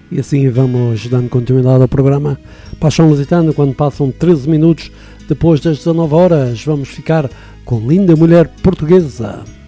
E assim vamos dando continuidade ao programa Paixão Lusitana. Quando passam 13 minutos depois das 19 horas, vamos ficar com Linda Mulher Portuguesa.